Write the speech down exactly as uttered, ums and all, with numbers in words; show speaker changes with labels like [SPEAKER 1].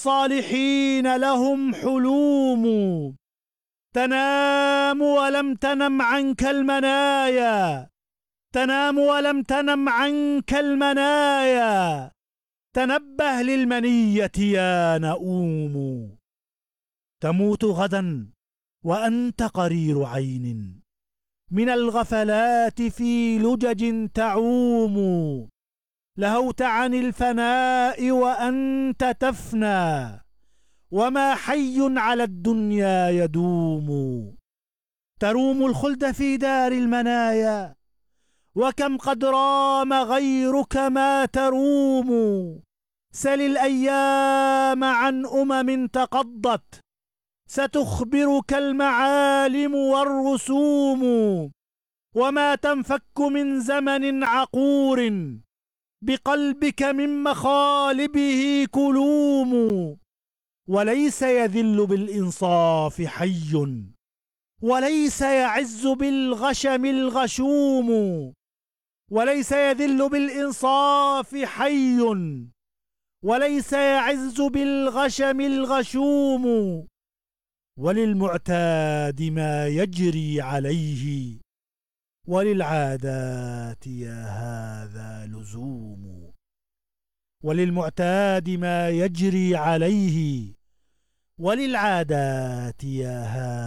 [SPEAKER 1] الصالحين لهم حلوم. تنام ولم تنم عنك المنايا، تنام ولم تنم عنك المنايا، تنبه للمنية يا نؤوم. تموت غدا وأنت قرير عين، من الغفلات في لجج تعوم. لهوت عن الفناء وأنت تفنى، وما حي على الدنيا يدوم. تروم الخلد في دار المنايا، وكم قد رام غيرك ما تروم. سل الأيام عن أمم تقضت، ستخبرك المعالم والرسوم. وما تنفك من زمن عقور، بقلبك من مخالبه كلوم. وليس يذل بالإنصاف حي، وليس يعز بالغشم الغشوم. وليس يذل بالإنصاف حي، وليس يعز بالغشم الغشوم. وللمعتاد ما يجري عليه، وللعادات يا هذا لزوم. وللمعتاد ما يجري عليه، وللعادات يا هذا